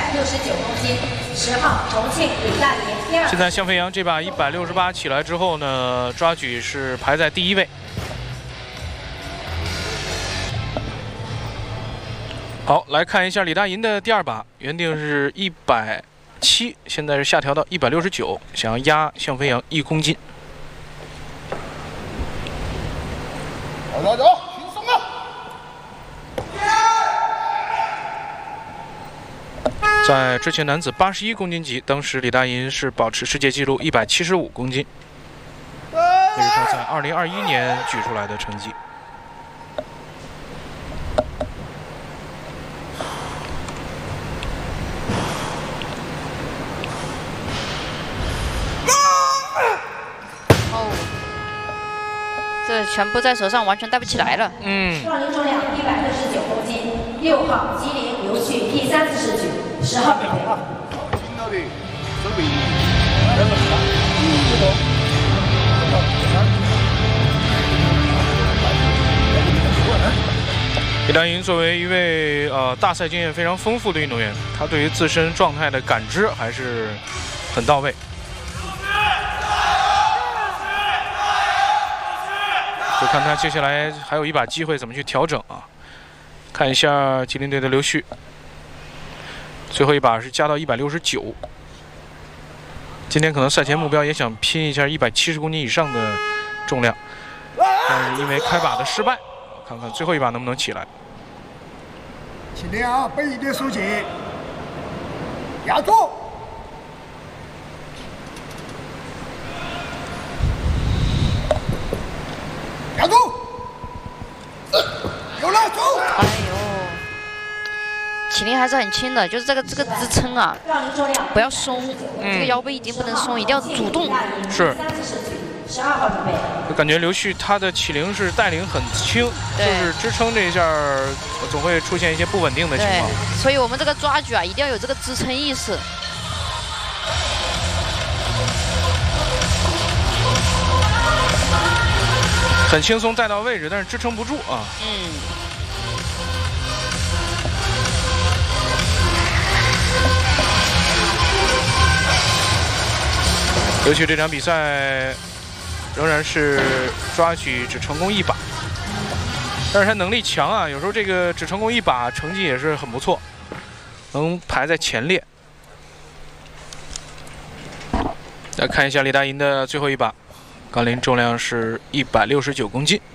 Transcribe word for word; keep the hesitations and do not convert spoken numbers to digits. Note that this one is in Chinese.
百六十九公斤，十号重庆李大爷第二。 现在向飞扬这把一百六十八起来之后呢，抓举是排在第一位。好，来看一下李大银的第二把，原定是一百七，现在是下调到一百六十九，想要压向飞扬一公斤。 走走走，轻松啊！ 在之前男子八十一公斤级，当时李大银是保持世界纪录一百七十五公斤，这是他在二零二一年举出来的成绩。 哦，这全部在手上，完全带不起来了。 嗯。 杠铃重量一百六十九公斤，六号吉林刘旭第三次试举。 十号准备。 轻到的，手臂。 李大银作为一位呃大赛经验非常丰富的运动员，他对于自身状态的感知还是很到位。就看他接下来还有一把机会怎么去调整啊？看一下吉林队的刘旭。 最后一把是加到一百六十九，今天可能赛前目标也想拼一下一百七十公斤以上的重量，但是因为开把的失败，看看最后一把能不能起来。 轻点啊，背一点手劲，压住。压住，有了，走。 哎呦！ 起铃还是很轻的，就是这个这个支撑啊，不要松，嗯、这个腰背一定不能松，一定要主动。 是。 十二号准备。 我感觉刘旭他的起铃是带领很轻，就是支撑这一下总会出现一些不稳定的情况。 所以我们这个抓举啊，一定要有这个支撑意识。 很轻松带到位置，但是支撑不住啊。 嗯。 刘旭这场比赛仍然是抓举只成功一把，但是他能力强啊，有时候这个只成功一把成绩也是很不错，能排在前列。来看一下李大银的最后一把，杠铃重量是一百六十九公斤。